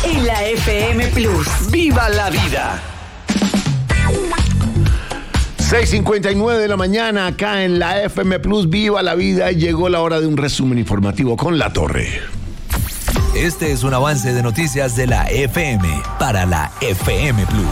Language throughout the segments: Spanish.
en la FM Plus. ¡Viva la vida! 6:59 de la mañana acá en la FM Plus. ¡Viva la vida! Llegó la hora de un resumen informativo con La Torre. Este es un avance de noticias de la FM para la FM Plus.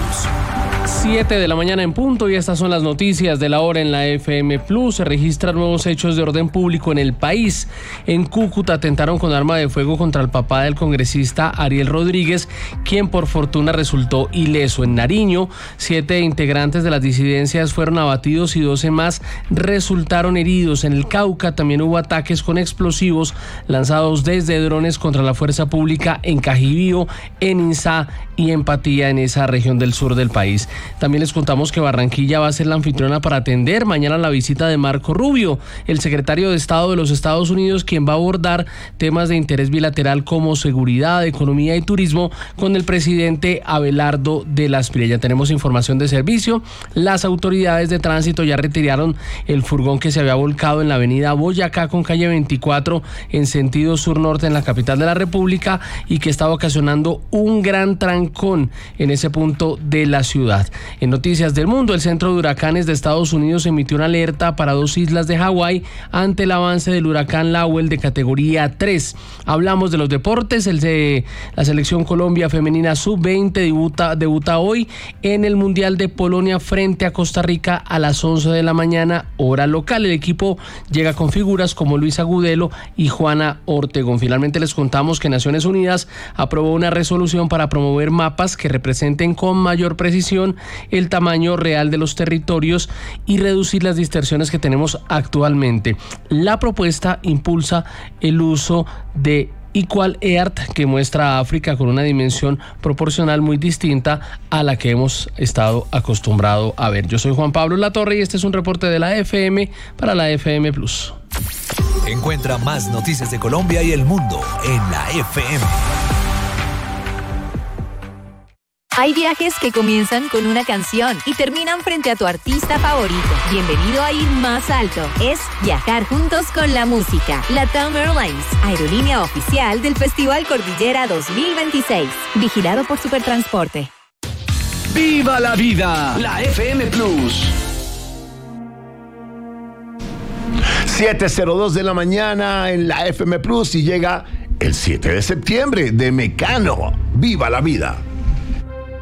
7 de la mañana en punto y estas son las noticias de la hora en la FM Plus. Se registran nuevos hechos de orden público en el país. En Cúcuta atentaron con arma de fuego contra el papá del congresista Ariel Rodríguez, quien por fortuna resultó ileso. En Nariño, 7 integrantes de las disidencias fueron abatidos y 12 más resultaron heridos. En el Cauca también hubo ataques con explosivos lanzados desde drones contra la fuerza pública en Cajibío, en Insá y en Patía, en esa región del sur del país. También les contamos que Barranquilla va a ser la anfitriona para atender mañana la visita de Marco Rubio, el secretario de Estado de los Estados Unidos, quien va a abordar temas de interés bilateral como seguridad, economía y turismo con el presidente Abelardo de la Espriella. Ya tenemos información de servicio. Las autoridades de tránsito ya retiraron el furgón que se había volcado en la avenida Boyacá con calle 24 en sentido sur-norte en la capital de la República y que estaba ocasionando un gran trancón en ese punto de la ciudad. En noticias del mundo, el Centro de Huracanes de Estados Unidos emitió una alerta para 2 islas de Hawái ante el avance del huracán Lowell de categoría 3. Hablamos de los deportes. La selección Colombia femenina sub-20 debuta hoy en el Mundial de Polonia frente a Costa Rica a las 11 de la mañana, hora local. El equipo llega con figuras como Luisa Agudelo y Juana Ortegón. Finalmente les contamos que Naciones Unidas aprobó una resolución para promover mapas que representen con mayor precisión el tamaño real de los territorios y reducir las distorsiones que tenemos actualmente. La propuesta impulsa el uso de Equal Earth, que muestra a África con una dimensión proporcional muy distinta a la que hemos estado acostumbrados a ver. Yo soy Juan Pablo Latorre y este es un reporte de la FM para la FM Plus. Encuentra más noticias de Colombia y el mundo en la FM. Hay viajes que comienzan con una canción y terminan frente a tu artista favorito. Bienvenido a Ir Más Alto. Es viajar juntos con la música. LATAM Airlines, aerolínea oficial del Festival Cordillera 2026. Vigilado por Supertransporte. ¡Viva la vida! La FM Plus. 7:02 de la mañana en la FM Plus y llega el 7 de septiembre de Mecano. ¡Viva la vida!